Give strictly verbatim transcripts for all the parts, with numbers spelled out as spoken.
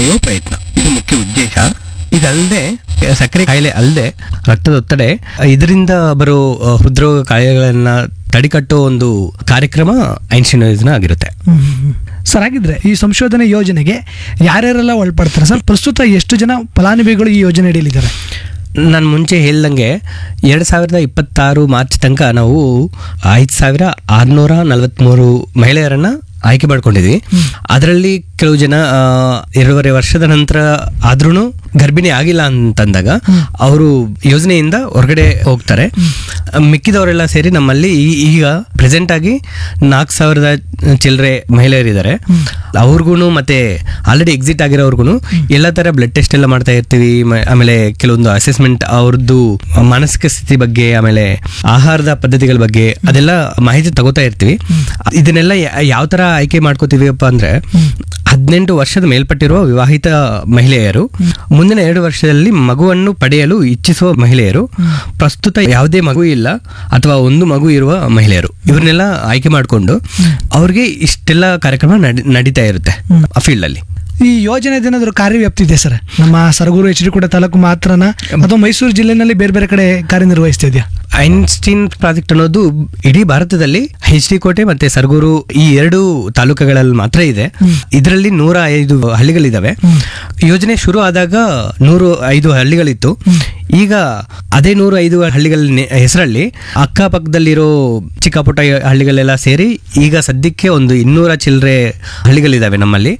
ತಡೆಯುವ ಪ್ರಯತ್ನ ಇದು ಮುಖ್ಯ ಉದ್ದೇಶ. ಇದಲ್ಲದೆ ಸಕ್ಕರೆ ಕಾಯಿಲೆ ಅಲ್ಲದೆ ರಕ್ತದೊತ್ತಡ ಇದರಿಂದ ಬರೋ ಆ, ಹೃದ್ರೋಗ ಕಾಯಿಲೆಗಳನ್ನ ತಡೆಗಟ್ಟುವ ಒಂದು ಕಾರ್ಯಕ್ರಮ ಐನ್ಸ್ಟೀನ್ ಯೋಜನೆ ಆಗಿರುತ್ತೆ. ಸರ್, ಹಾಗಿದ್ರೆ ಈ ಸಂಶೋಧನೆ ಯೋಜನೆಗೆ ಯಾರ್ಯಾರೆಲ್ಲ ಒಳಪಡ್ತಾರೆ ಸರ್? ಪ್ರಸ್ತುತ ಎಷ್ಟು ಜನ ಫಲಾನುಭವಿಗಳು ಈ ಯೋಜನೆ ಅಡಿಯಲ್ಲಿದ್ದಾರೆ? ನಾನು ಮುಂಚೆ ಹೇಳ್ದಂಗೆ ಎರಡು ಸಾವಿರದ ಇಪ್ಪತ್ತಾರು ಮಾರ್ಚ್ ತನಕ ನಾವು ಐದು ಸಾವಿರ ಆರುನೂರ ನಲವತ್ತ್ಮೂರು ಮಹಿಳೆಯರನ್ನ ಆಯ್ಕೆ ಮಾಡ್ಕೊಂಡಿದ್ವಿ. ಅದರಲ್ಲಿ ಕೆಲವು ಜನ ಆ, ಎರಡೂವರೆ ವರ್ಷದ ನಂತರ ಆದ್ರೂ ಗರ್ಭಿಣಿ ಆಗಿಲ್ಲ ಅಂತಂದಾಗ ಅವರು ಯೋಜನೆಯಿಂದ ಹೊರಗಡೆ ಹೋಗ್ತಾರೆ. ಮಿಕ್ಕಿದವರೆಲ್ಲ ಸೇರಿ ನಮ್ಮಲ್ಲಿ ಈ- ಈಗ ಪ್ರೆಸೆಂಟ್ ಆಗಿ ನಾಲ್ಕು ಸಾವಿರದ ಚಿಲ್ಲರೆ ಮಹಿಳೆಯರಿದ್ದಾರೆ. ಅವ್ರಿಗೂ ಮತ್ತೆ ಆಲ್ರೆಡಿ ಎಕ್ಸಿಟ್ ಆಗಿರೋರ್ಗು ಎಲ್ಲ ತರ ಬ್ಲಡ್ ಟೆಸ್ಟ್ ಎಲ್ಲ ಮಾಡ್ತಾ ಇರ್ತೀವಿ. ಮ- ಆಮೇಲೆ ಕೆಲವೊಂದು ಅಸೆಸ್ಮೆಂಟ್ ಅವ್ರದ್ದು ಮಾನಸಿಕ ಸ್ಥಿತಿ ಬಗ್ಗೆ, ಆಮೇಲೆ ಆಹಾರದ ಪದ್ಧತಿಗಳ ಬಗ್ಗೆ ಅದೆಲ್ಲ ಮಾಹಿತಿ ತಗೋತಾ ಇರ್ತೀವಿ. ಇದನ್ನೆಲ್ಲ ಯಾವ ತರ ಆಯ್ಕೆ ಮಾಡ್ಕೋತೀವಿಪ್ಪ ಅಂದ್ರೆ ಹದಿನೆಂಟು ವರ್ಷದ ಮೇಲ್ಪಟ್ಟಿರುವ ವಿವಾಹಿತ ಮಹಿಳೆಯರು, ಮುಂದಿನ ಎರಡು ವರ್ಷದಲ್ಲಿ ಮಗುವನ್ನು ಪಡೆಯಲು ಇಚ್ಛಿಸುವ ಮಹಿಳೆಯರು, ಪ್ರಸ್ತುತ ಯಾವುದೇ ಮಗು ಇಲ್ಲ ಅಥವಾ ಒಂದು ಮಗು ಇರುವ ಮಹಿಳೆಯರು, ಇವ್ರನ್ನೆಲ್ಲ ಆಯ್ಕೆ ಮಾಡಿಕೊಂಡು ಅವ್ರಿಗೆ ಇಷ್ಟೆಲ್ಲ ಕಾರ್ಯಕ್ರಮ ನಡಿ- ನಡೀತಾ ಇರುತ್ತೆ ಆ ಫೀಲ್ಡ್ ಅಲ್ಲಿ. ಈ ಯೋಜನೆ ಏನಾದರೂ ಕಾರ್ಯವ್ಯಾಪ್ತಿ ಇದೆ ಸರ್? ನಮ್ಮ ಸರಗೂರು ಎಚ್ ಡಿ ಕೋಟೆ ತಾಲೂಕು ಮಾತ್ರನಾ ಅಥವಾ ಮೈಸೂರು ಜಿಲ್ಲೆನಲ್ಲಿ ಬೇರೆ ಬೇರೆ ಕಡೆ ಕಾರ್ಯನಿರ್ವಹಿಸ್ತಾ ಇದೆಯಾ? ಐನ್ಸ್ಟೀನ್ ಪ್ರಾಜೆಕ್ಟ್ ಅನ್ನೋದು ಇಡೀ ಭಾರತದಲ್ಲಿ ಎಚ್ ಡಿ ಕೋಟೆ ಮತ್ತೆ ಸರಗೂರು ಈ ಎರಡು ತಾಲೂಕುಗಳಲ್ಲಿ ಮಾತ್ರ ಇದೆ. ಇದರಲ್ಲಿ ನೂರ ಐದು ಹಳ್ಳಿಗಳಿದಾವೆ. ಯೋಜನೆ ಶುರು ಆದಾಗ ನೂರು ಐದು ಹಳ್ಳಿಗಳಿತ್ತು. ಈಗ ಅದೇ ನೂರ ಐದು ಹಳ್ಳಿಗಳ ನೆ- ಹೆಸರಲ್ಲಿ ಅಕ್ಕಪಕ್ಕದಲ್ಲಿರೋ ಚಿಕ್ಕ ಪುಟ್ಟ ಹಳ್ಳಿಗಳೆಲ್ಲ ಸೇರಿ ಈಗ ಸದ್ಯಕ್ಕೆ ಒಂದು ಇನ್ನೂರ ಚಿಲ್ಲರೆ ಹಳ್ಳಿಗಳಿದಾವೆ ನಮ್ಮಲ್ಲಿ.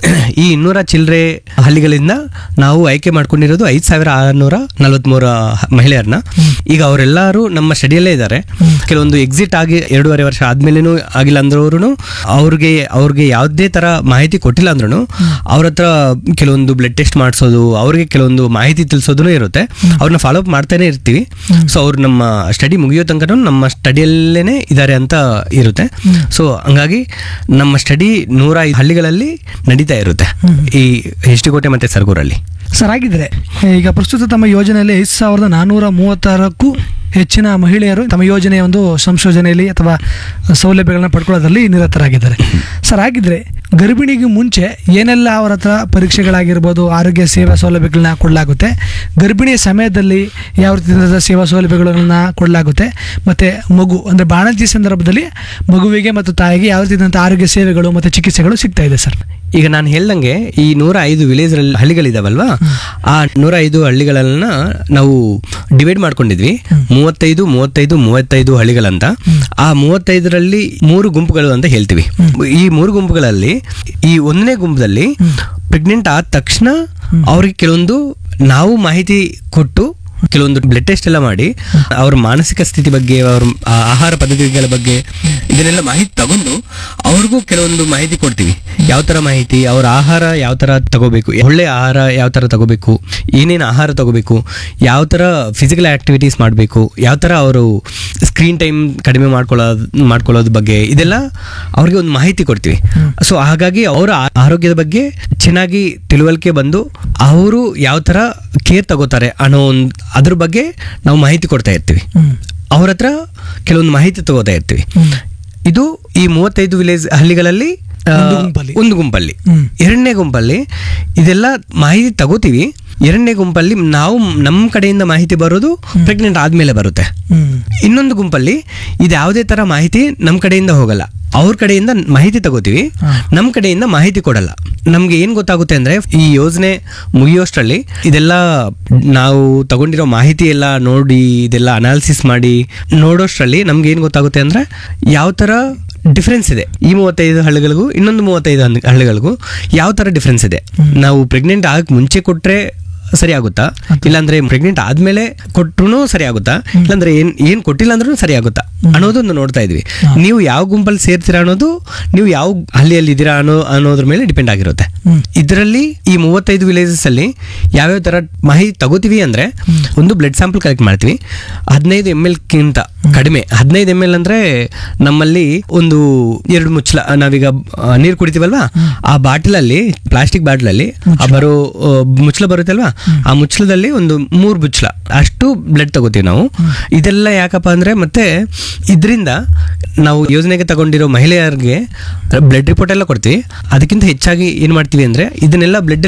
ಈ ಇನ್ನೂರ ಚಿಲ್ಲರೆ ಹಳ್ಳಿಗಳಿಂದ ನಾವು ಆಯ್ಕೆ ಮಾಡ್ಕೊಂಡಿರೋದು ಐದು ಸಾವಿರ ಆರುನೂರ ನಲವತ್ಮೂರ ಮಹಿಳೆಯರನ್ನ. ಈಗ ಅವರೆಲ್ಲರೂ ನಮ್ಮ ಸ್ಟಡಿಯಲ್ಲೇ ಇದ್ದಾರೆ. ಕೆಲವೊಂದು ಎಕ್ಸಿಟ್ ಆಗಿ ಎರಡೂವರೆ ವರ್ಷ ಆದ್ಮೇಲೆನೂ ಆಗಿಲ್ಲ ಅಂದ್ರೂ ಅವ್ರಿಗೆ ಅವ್ರಿಗೆ ಯಾವುದೇ ತರ ಮಾಹಿತಿ ಕೊಟ್ಟಿಲ್ಲ ಅಂದ್ರೂ ಅವ್ರ ಹತ್ರ ಕೆಲವೊಂದು ಬ್ಲಡ್ ಟೆಸ್ಟ್ ಮಾಡಿಸೋದು, ಅವ್ರಿಗೆ ಕೆಲವೊಂದು ಮಾಹಿತಿ ತಿಳಿಸೋದೂ ಇರುತ್ತೆ. ಅವ್ರನ್ನ ಫಾಲೋ ಅಪ್ ಮಾಡ್ತಾನೆ ಇರ್ತೀವಿ. ಸೊ ಅವ್ರು ನಮ್ಮ ಸ್ಟಡಿ ಮುಗಿಯೋ ತನಕ ನಮ್ಮ ಸ್ಟಡಿಯಲ್ಲೇನೆ ಇದ್ದಾರೆ ಅಂತ ಇರುತ್ತೆ. ಸೊ ಹಂಗಾಗಿ ನಮ್ಮ ಸ್ಟಡಿ ನೂರ ಐದು ಹಳ್ಳಿಗಳಲ್ಲಿ ನಡೀತಾ ಇರುತ್ತೆ ಈ ಎಚ್ ಡಿ ಕೋಟೆ ಮತ್ತೆ ಸರಗೂರಲ್ಲಿ. ಸರ್, ಹಾಗಿದ್ರೆ ಈಗ ಪ್ರಸ್ತುತ ತಮ್ಮ ಯೋಜನೆಯಲ್ಲಿ ಐದು ಸಾವಿರದ ನಾನ್ನೂರ ಮೂವತ್ತಾರಕ್ಕೂ ಹೆಚ್ಚಿನ ಮಹಿಳೆಯರು ತಮ್ಮ ಯೋಜನೆಯ ಒಂದು ಸಂಶೋಧನೆಯಲ್ಲಿ ಅಥವಾ ಸೌಲಭ್ಯಗಳನ್ನ ಪಡ್ಕೊಳ್ಳೋದ್ರಲ್ಲಿ ನಿರತರಾಗಿದ್ದಾರೆ. ಸರ್, ಹಾಗಿದ್ರೆ ಗರ್ಭಿಣಿಗೆ ಮುಂಚೆ ಏನೆಲ್ಲ ಅವರ ಹತ್ರ ಪರೀಕ್ಷೆಗಳಾಗಿರ್ಬೋದು, ಆರೋಗ್ಯ ಸೇವಾ ಸೌಲಭ್ಯಗಳನ್ನ ಕೊಡಲಾಗುತ್ತೆ, ಗರ್ಭಿಣಿಯ ಸಮಯದಲ್ಲಿ ಯಾವ ರೀತಿಯಾದ ಸೇವಾ ಸೌಲಭ್ಯಗಳನ್ನ ಕೊಡಲಾಗುತ್ತೆ, ಮತ್ತು ಮಗು ಅಂದರೆ ಬಾಣಂತಿ ಸಂದರ್ಭದಲ್ಲಿ ಮಗುವಿಗೆ ಮತ್ತು ತಾಯಿಗೆ ಯಾವ ರೀತಿಯಾದಂಥ ಆರೋಗ್ಯ ಸೇವೆಗಳು ಮತ್ತು ಚಿಕಿತ್ಸೆಗಳು ಸಿಗ್ತಾ ಇದೆ ಸರ್? ಈಗ ನಾನು ಹೇಳ್ದಂಗೆ ಈ ನೂರ ಐದು ವಿಲೇಜ್ ಹಳ್ಳಿಗಳಿದಾವಲ್ವಾ, ಆ ನೂರ ಐದು ಹಳ್ಳಿಗಳನ್ನ ನಾವು ಡಿವೈಡ್ ಮಾಡ್ಕೊಂಡಿದ್ವಿ. ಮೂವತ್ತೈದು ಮೂವತ್ತೈದು ಮೂವತ್ತೈದು ಹಳ್ಳಿಗಳಂತ. ಆ ಮೂವತ್ತೈದರಲ್ಲಿ ಮೂರು ಗುಂಪುಗಳು ಅಂತ ಹೇಳ್ತೀವಿ. ಈ ಮೂರು ಗುಂಪುಗಳಲ್ಲಿ ಈ ಒಂದನೇ ಗುಂಪದಲ್ಲಿ ಪ್ರೆಗ್ನೆಂಟ್ ಆದ ತಕ್ಷಣ ಅವ್ರಿಗೆ ಕೆಲವೊಂದು ನಾವು ಮಾಹಿತಿ ಕೊಟ್ಟು ಕೆಲವೊಂದು ಬ್ಲಡ್ ಟೆಸ್ಟ್ ಎಲ್ಲ ಮಾಡಿ ಅವ್ರ ಮಾನಸಿಕ ಸ್ಥಿತಿ ಬಗ್ಗೆ, ಅವ್ರ ಆ- ಆಹಾರ ಪದ್ಧತಿಗಳ ಬಗ್ಗೆ ಇದನ್ನೆಲ್ಲ ಮಾಹಿತಿ ತಗೊಂಡು ಅವ್ರಿಗೂ ಕೆಲವೊಂದು ಮಾಹಿತಿ ಕೊಡ್ತೀವಿ. ಯಾವ ತರ ಮಾಹಿತಿ, ಅವ್ರ ಆಹಾರ ಯಾವ ತರ ತಗೋಬೇಕು, ಒಳ್ಳೆ ಆಹಾರ ಯಾವ ತರ ತಗೋಬೇಕು, ಏನೇನು ಆಹಾರ ತಗೋಬೇಕು, ಯಾವ ತರ ಫಿಸಿಕಲ್ ಆಕ್ಟಿವಿಟೀಸ್ ಮಾಡಬೇಕು, ಯಾವ ತರ ಅವರು ಸ್ಕ್ರೀನ್ ಟೈಮ್ ಕಡಿಮೆ ಮಾಡ್ಕೊಳ್ಳೋದು ಮಾಡ್ಕೊಳ್ಳೋದ್ರ ಬಗ್ಗೆ ಇದೆಲ್ಲ ಅವ್ರಿಗೆ ಒಂದು ಮಾಹಿತಿ ಕೊಡ್ತೀವಿ. ಸೊ ಹಾಗಾಗಿ ಅವರ ಆ- ಆರೋಗ್ಯದ ಬಗ್ಗೆ ಚೆನ್ನಾಗಿ ತಿಳುವಳಿಕೆ ಬಂದು ಅವರು ಯಾವ ತರ ಕೇರ್ ತಗೋತಾರೆ ಅನ್ನೋ ಒಂದು ಅದ್ರ ಬಗ್ಗೆ ನಾವು ಮಾಹಿತಿ ಕೊಡ್ತಾ ಇರ್ತೀವಿ. ಅವ್ರ ಹತ್ರ ಕೆಲವೊಂದು ಮಾಹಿತಿ ತಗೋತಾ ಇರ್ತೀವಿ. ಇದು ಈ ಮೂವತ್ತೈದು ವಿಲೇಜ್ ಹಳ್ಳಿಗಳಲ್ಲಿ ಆ, ಒಂದು ಗುಂಪಲ್ಲಿ. ಒಂದು ಗುಂಪಲ್ಲಿ. ಹ್ಮ್. ಎರಡನೇ ಗುಂಪಲ್ಲಿ ಇದೆಲ್ಲ ಮಾಹಿತಿ ತಗೋತೀವಿ. ಎರಡನೇ ಗುಂಪಲ್ಲಿ ನಾವು ನಮ್ಮ ಕಡೆಯಿಂದ ಮಾಹಿತಿ ಬರೋದು ಪ್ರೆಗ್ನೆಂಟ್ ಆದ್ಮೇಲೆ ಬರುತ್ತೆ. ಇನ್ನೊಂದು ಗುಂಪಲ್ಲಿ ಇದು ಯಾವುದೇ ತರ ಮಾಹಿತಿ ನಮ್ಮ ಕಡೆಯಿಂದ ಹೋಗಲ್ಲ, ಅವ್ರ ಕಡೆಯಿಂದ ಮಾಹಿತಿ ತಗೋತೀವಿ, ನಮ್ಮ ಕಡೆಯಿಂದ ಮಾಹಿತಿ ಕೊಡಲ್ಲ. ನಮ್ಗೆ ಏನ್ ಗೊತ್ತಾಗುತ್ತೆ ಅಂದ್ರೆ ಈ ಯೋಜನೆ ಮುಗಿಯೋಷ್ಟರಲ್ಲಿ ಇದೆಲ್ಲ ನಾವು ತಗೊಂಡಿರೋ ಮಾಹಿತಿ ಎಲ್ಲ ನೋಡಿ ಇದೆಲ್ಲ ಅನಾಲಿಸಿಸ್ ಮಾಡಿ ನೋಡೋಷ್ಟರಲ್ಲಿ ನಮ್ಗೆ ಏನ್ ಗೊತ್ತಾಗುತ್ತೆ ಅಂದ್ರೆ ಯಾವ ತರ ಡಿಫ್ರೆನ್ಸ್ ಇದೆ ಈ ಮೂವತ್ತೈದು ಹಳ್ಳಿಗಳಿಗೂ ಇನ್ನೊಂದು ಮೂವತ್ತೈದು ಹಳ್ಳಿ- ಹಳ್ಳಿಗಳಿಗೂ ಯಾವ ತರ ಡಿಫ್ರೆನ್ಸ್ ಇದೆ. ನಾವು ಪ್ರೆಗ್ನೆಂಟ್ ಆಗಕ್ಕೆ ಮುಂಚೆ ಕೊಟ್ರೆ ಸರಿ ಆಗುತ್ತಾ, ಇಲ್ಲಾಂದ್ರೆ ಪ್ರೆಗ್ನೆಂಟ್ ಆದ್ಮೇಲೆ ಕೊಟ್ರು ಸರಿ ಆಗುತ್ತಾ, ಇಲ್ಲಾಂದ್ರೆ ಏನ್ ಏನ್ ಕೊಟ್ಟಿಲ್ಲ ಅಂದ್ರೂ ಸರಿ ಆಗುತ್ತಾ ಅನ್ನೋದೊಂದು ನೋಡ್ತಾ ಇದ್ವಿ. ನೀವು ಯಾವ ಗುಂಪಲ್ಲಿ ಸೇರ್ತೀರಾ ಅನ್ನೋದು, ನೀವು ಯಾವ ಹಳ್ಳಿಯಲ್ಲಿ ಇದ್ದೀರಾ ಅನ್ನೋ ಅನ್ನೋದ್ರ ಮೇಲೆ ಡಿಪೆಂಡ್ ಆಗಿರುತ್ತೆ. ಇದರಲ್ಲಿ ಈ ಮೂವತ್ತೈದು ವಿಲೇಜಸ್ ಅಲ್ಲಿ ಯಾವ್ಯಾವ ತರ ಮಾಹಿತಿ ತಗೋತೀವಿ ಅಂದ್ರೆ, ಒಂದು ಬ್ಲಡ್ ಸ್ಯಾಂಪಲ್ ಕಲೆಕ್ಟ್ ಮಾಡ್ತೀವಿ. ಹದಿನೈದು ಎಮ್ ಎಲ್ ಗಿಂತ ಕಡಿಮೆ, ಹದಿನೈದು ಎಮ್ ಎಲ್ ಅಂದ್ರೆ ನಮ್ಮಲ್ಲಿ ಒಂದು ಎರಡು ಮುಚ್ಚಳ, ನಾವೀಗ ನೀರು ಕುಡಿತೀವಲ್ವಾ ಆ ಬಾಟಲಲ್ಲಿ, ಪ್ಲಾಸ್ಟಿಕ್ ಬಾಟಲಲ್ಲಿ ಆ ಬರೋ ಆ, ಮುಚ್ಚಳ ಬರುತ್ತಲ್ವಾ, ಆ ಮುಚ್ಚಳದಲ್ಲಿ ಒಂದು ಮೂರು ಮುಚ್ಚಳ ಅಷ್ಟು ಬ್ಲಡ್ ತಗೋತೀವಿ ನಾವು. ಇದೆಲ್ಲ ಯಾಕಪ್ಪ ಅಂದ್ರೆ ಮತ್ತೆ ಇದರಿಂದ ನಾವು ಯೋಜನೆಗೆ ತಗೊಂಡಿರೋ ಮಹಿಳೆಯರಿಗೆ ಬ್ಲಡ್ ರಿಪೋರ್ಟ್ ಎಲ್ಲ ಕೊಡ್ತೀವಿ. ಅದಕ್ಕಿಂತ ಹೆಚ್ಚಾಗಿ ಏನ್ ಮಾಡ್ತೀವಿ ಅಂದ್ರೆ ಇದನ್ನೆಲ್ಲ ಬ್ಲಡ್